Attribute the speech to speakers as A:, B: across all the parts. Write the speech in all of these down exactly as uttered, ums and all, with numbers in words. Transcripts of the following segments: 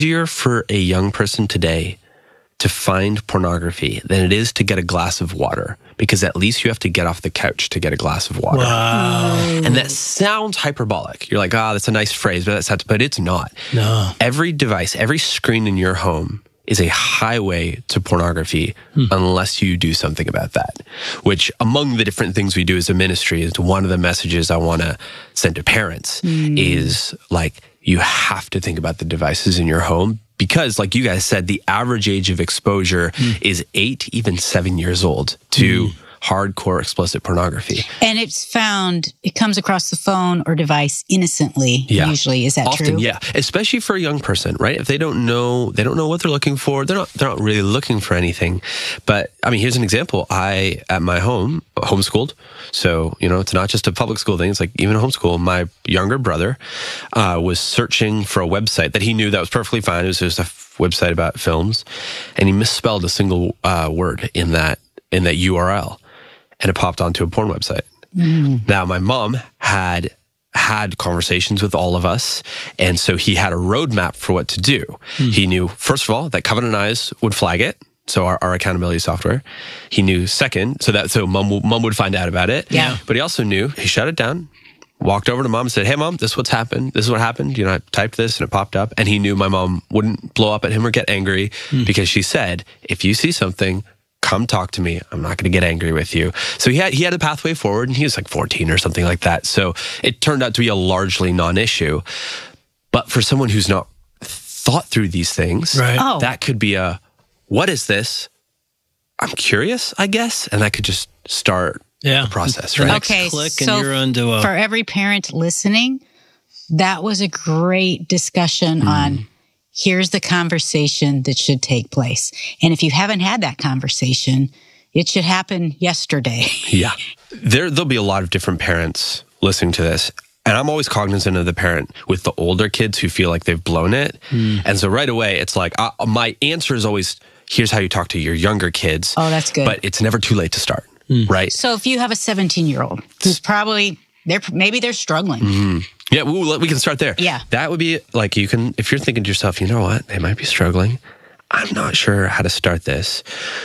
A: easier for a young person today to find pornography than it is to get a glass of water, because at least you have to get off the couch to get a glass of water.
B: Wow.
A: And that sounds hyperbolic. You're like, ah, oh, that's a nice phrase, but, that's, but it's not.
B: No.
A: Every device, every screen in your home is a highway to pornography hmm. unless you do something about that, which among the different things we do as a ministry is one of the messages I want to send to parents mm. is like, you have to think about the devices in your home, because like you guys said, the average age of exposure mm. is eight, even seven years old to mm. hardcore explicit pornography.
C: And it's found, it comes across the phone or device innocently,
A: yeah.
C: usually. Is that
A: Often,
C: true?
A: Yeah. Especially for a young person, right? If they don't know, they don't know what they're looking for, they're not, they're not really looking for anything. But I mean, here's an example. I, at my home, homeschooled. So, you know, it's not just a public school thing. It's like even a homeschool. My younger brother uh, was searching for a website that he knew that was perfectly fine. It was just a f- website about films. And he misspelled a single uh, word in that, in that U R L. And it popped onto a porn website. Mm. Now, my mom had had conversations with all of us, and so he had a roadmap for what to do. Mm. He knew, first of all, that Covenant Eyes would flag it, so our, our accountability software. He knew, second, so that so mom, mom would find out about it.
C: Yeah.
A: But he also knew, he shut it down, walked over to mom and said, hey, mom, this is what's happened. This is what happened. You know, I typed this and it popped up. And he knew my mom wouldn't blow up at him or get angry mm. because she said, if you see something, come talk to me. I'm not going to get angry with you. So he had he had a pathway forward, and he was like fourteen or something like that. So it turned out to be a largely non-issue. But for someone who's not thought through these things,
B: right.
C: oh.
A: that could be a, what is this? I'm curious, I guess. And that could just start
B: yeah.
A: the process,
B: The
A: right?
B: next
C: Okay,
B: click
C: so
B: and you're onto a...
C: for every parent listening, that was a great discussion mm. on here's the conversation that should take place. And if you haven't had that conversation, it should happen yesterday.
A: Yeah. There, there'll be a lot of different parents listening to this. And I'm always cognizant of the parent with the older kids who feel like they've blown it. Mm. And so right away, it's like, uh, my answer is always, here's how you talk to your younger kids.
C: Oh, that's good.
A: But it's never too late to start, mm. right?
C: So if you have a seventeen-year-old who's probably, they're maybe they're struggling.
A: Mm-hmm. Yeah, we, we can start there.
C: Yeah.
A: That would be like, you can, if you're thinking to yourself, you know what, they might be struggling. I'm not sure how to start this.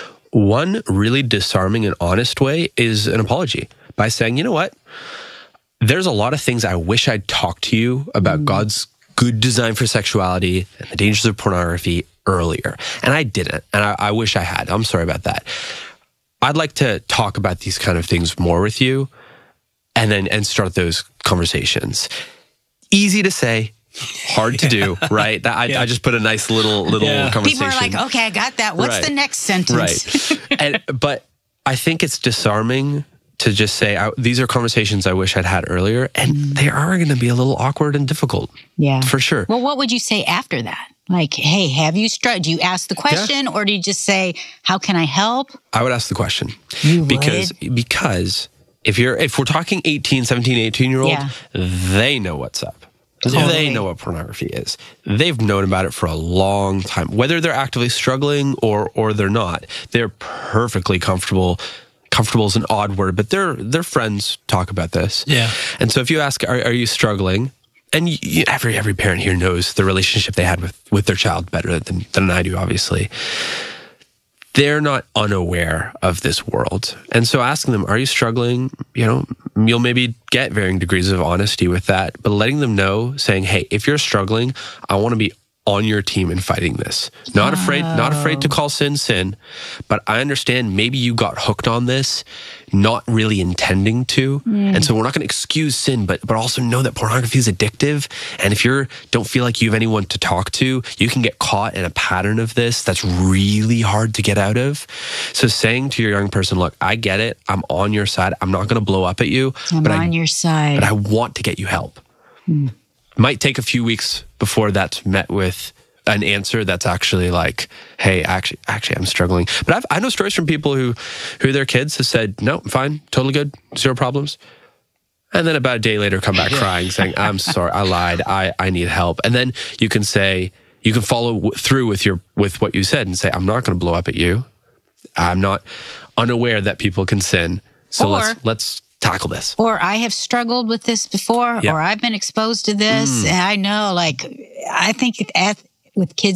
A: One really disarming and honest way is an apology by saying, you know what, there's a lot of things I wish I'd talked to you about mm. God's good design for sexuality and the dangers of pornography earlier. And I didn't. And I, I wish I had. I'm sorry about that. I'd like to talk about these kind of things more with you and then and start those conversations. Easy to say, hard to do, right? That, I, yeah. I just put a nice little little
B: yeah.
A: conversation.
C: People are like, okay, I got that. What's
A: right.
C: the next sentence?
A: Right. and, but I think it's disarming to just say, I, these are conversations I wish I'd had earlier, and mm. they are going to be a little awkward and difficult.
C: Yeah.
A: For sure.
C: Well, what would you say after that? Like, hey, have you struggled? Do you ask the question, yeah. or do you just say, how can I help?
A: I would ask the question.
C: You
A: because,
C: would?
A: Because if you're if we're talking eighteen, seventeen, eighteen-year-old, yeah. they know what's up. Totally. They know what pornography is. They've known about it for a long time. Whether they're actively struggling or or they're not, they're perfectly comfortable. Comfortable is an odd word, but their their friends talk about this.
B: Yeah.
A: And so if you ask, are, are you struggling? And you, every every parent here knows the relationship they had with, with their child better than, than I do, obviously. They're not unaware of this world. And so asking them, are you struggling? You know, you'll maybe get varying degrees of honesty with that, but letting them know, saying, hey, if you're struggling, I want to be on your team in fighting this. Not oh. afraid, not afraid to call sin sin, but I understand maybe you got hooked on this, not really intending to. Mm. And so we're not going to excuse sin, but but also know that pornography is addictive. And if you don't feel like you have anyone to talk to, you can get caught in a pattern of this that's really hard to get out of. So saying to your young person, look, I get it. I'm on your side. I'm not going to blow up at you.
C: I'm
A: but
C: on
A: I,
C: your side.
A: But I want to get you help. Mm. Might take a few weeks before that's met with an answer that's actually like, hey, actually, actually, I'm struggling. But I've, I know stories from people who, who their kids have said, no, I'm fine, totally good, zero problems. And then about a day later come back crying, saying, I'm sorry, I lied, I, I need help. And then you can say, you can follow through with your with what you said and say, I'm not going to blow up at you. I'm not unaware that people can sin. So
C: or,
A: let's let's tackle this.
C: Or I have struggled with this before,
A: yep.
C: or I've been exposed to this. Mm. And I know, like, I think at, with kids